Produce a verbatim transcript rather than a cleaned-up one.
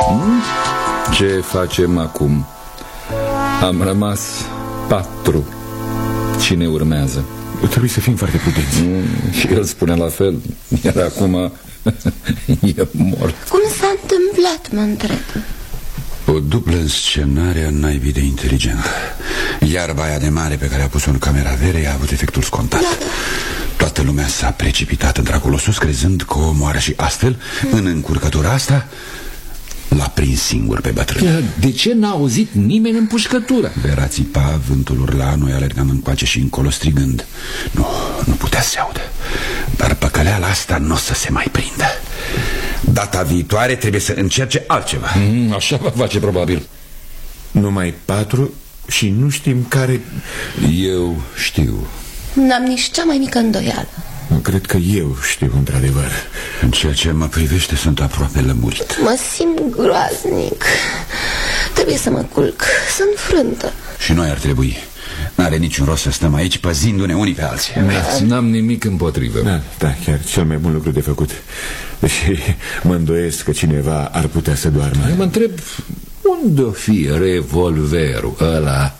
Hmm? Ce facem acum? Am rămas patru. Cine urmează? Trebuie să fim foarte prudenți. mm, Și el spune la fel. Iar acum e mort. Cum s-a întâmplat, mă întreb? O dublă înscenare a naibii de inteligentă. Iarba aia de mare pe care a pus-o în camera verei a avut efectul scontat. Da, da. Toată lumea s-a precipitat într-acolo sus, crezând că o omoară și astfel, hmm. în încurcătura asta, l-a prins singur pe bătrân. De ce n-a auzit nimeni împușcătura? Vera țipa, vântul urla, noi alergam încoace și încolo strigând. Nu, nu putea să se audă. Dar păcăleala asta nu o să se mai prindă. Data viitoare trebuie să încerce altceva. mm, Așa va face probabil. Numai patru și nu știm care... Eu știu. N-am nici cea mai mică îndoială. Cred că eu știu într-adevăr. În ceea ce mă privește sunt aproape lămurit. Mă simt groaznic. Trebuie să mă culc, sunt frântă. Și noi ar trebui. N-are niciun rost să stăm aici păzindu-ne unii pe alții. N-am nimic împotrivă. Da, da, chiar cel mai bun lucru de făcut. Deși mă îndoiesc că cineva ar putea să doarmă. Mă întreb, unde o fi revolverul ăla